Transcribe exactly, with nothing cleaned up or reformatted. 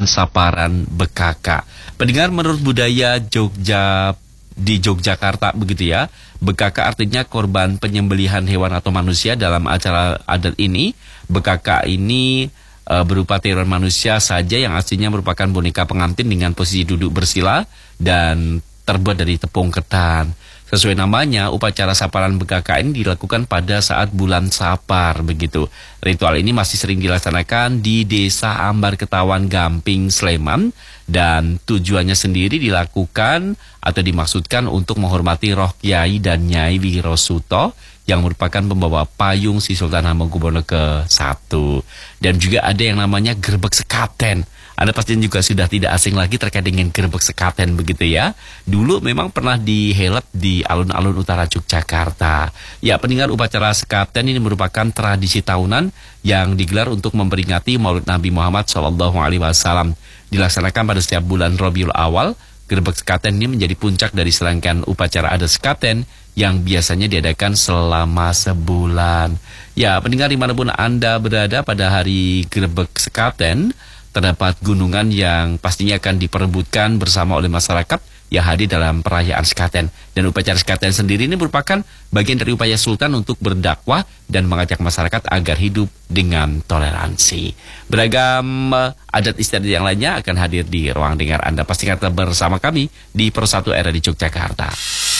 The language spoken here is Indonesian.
saparan bekaka. Pendengar, menurut budaya Jogja di Yogyakarta begitu ya, bekaka artinya korban penyembelihan hewan atau manusia. Dalam acara adat ini, bekaka ini e, berupa tiruan manusia saja yang aslinya merupakan boneka pengantin dengan posisi duduk bersila dan terbuat dari tepung ketan. Sesuai namanya, upacara saparan bekaka ini dilakukan pada saat bulan Sapar begitu. Ritual ini masih sering dilaksanakan di Desa Ambar Ketawan, Gamping, Sleman, dan tujuannya sendiri dilakukan atau dimaksudkan untuk menghormati roh Kiai dan Nyai Wirosuto yang merupakan pembawa payung si Sultan Hamengkubuwono ke satu. Dan juga ada yang namanya gerbek sekaten. Anda pastinya juga sudah tidak asing lagi terkait dengan gerbek sekaten begitu ya. Dulu memang pernah dihelat di alun-alun utara Yogyakarta. Ya, pendengar, upacara sekaten ini merupakan tradisi tahunan yang digelar untuk memperingati Maulid Nabi Muhammad shallallahu alaihi wasallam. Dilaksanakan pada setiap bulan Rabiul Awal. Gerbek sekaten ini menjadi puncak dari serangkaian upacara adat sekaten yang biasanya diadakan selama sebulan. Ya, pendengar, dimanapun Anda berada pada hari gerbek sekaten, terdapat gunungan yang pastinya akan diperebutkan bersama oleh masyarakat yang hadir dalam perayaan sekaten. Dan upacara sekaten sendiri ini merupakan bagian dari upaya Sultan untuk berdakwah dan mengajak masyarakat agar hidup dengan toleransi. Beragam uh, adat istiadat yang lainnya akan hadir di ruang dengar Anda. Pastikan tetap bersama kami di Persatu Era di Yogyakarta.